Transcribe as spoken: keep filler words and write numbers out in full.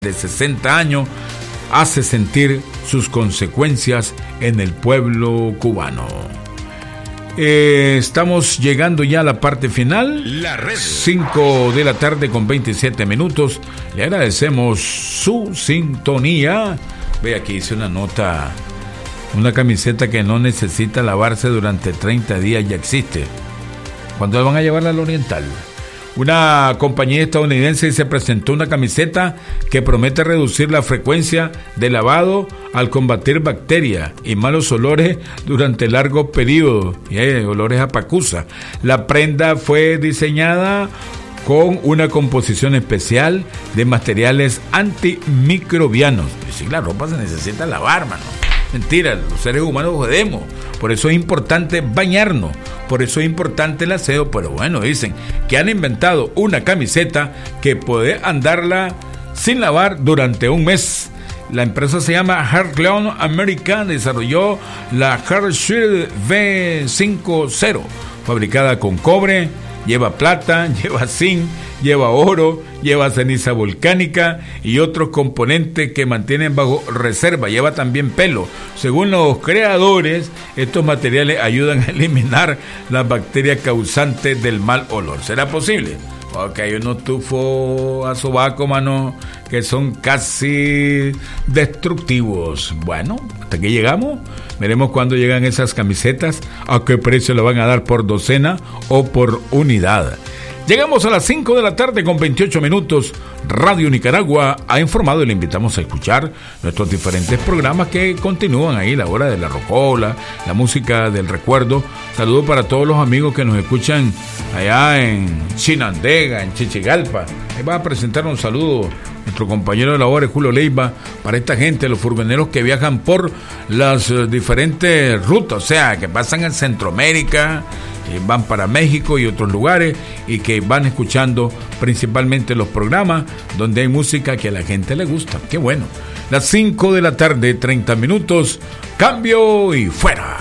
de sesenta años hace sentir sus consecuencias en el pueblo cubano. Eh, estamos llegando ya a la parte final. La red. cinco de la tarde con veintisiete minutos. Le agradecemos su sintonía. Ve, aquí hice una nota. Una camiseta que no necesita lavarse durante treinta días ya existe. ¿Cuándo van a llevarla al Oriental? Una compañía estadounidense se presentó una camiseta que promete reducir la frecuencia de lavado al combatir bacterias y malos olores durante largo periodo, y eh, olores a pacusa. La prenda fue diseñada con una composición especial de materiales antimicrobianos. Y si la ropa se necesita lavar, mano. Mentira, los seres humanos jodemos. Por eso es importante bañarnos. Por eso es importante el aseo. Pero bueno, dicen que han inventado una camiseta que puede andarla sin lavar durante un mes. La empresa se llama Heartland American. Desarrolló la Heartshield V cincuenta, fabricada con cobre. Lleva plata, lleva zinc, lleva oro, lleva ceniza volcánica y otros componentes que mantienen bajo reserva. Lleva también pelo. Según los creadores, estos materiales ayudan a eliminar las bacterias causantes del mal olor. ¿Será posible? Porque hay unos tufos a sobaco, mano, que son casi destructivos. Bueno, hasta aquí llegamos. Veremos cuándo llegan esas camisetas, a qué precio le van a dar por docena o por unidad. Llegamos a las cinco de la tarde con veintiocho minutos. Radio Nicaragua ha informado y le invitamos a escuchar nuestros diferentes programas que continúan ahí, la hora de la rocola, la música del recuerdo. Saludos para todos los amigos que nos escuchan allá en Chinandega, en Chichigalpa. Ahí va a presentar un saludo nuestro compañero de labores, Julio Leiva, para esta gente, los furgoneros que viajan por las uh, diferentes rutas, o sea, que pasan en Centroamérica, eh, van para México y otros lugares, y que van escuchando principalmente los programas donde hay música que a la gente le gusta. Qué bueno. Las cinco de la tarde, treinta minutos, cambio y fuera.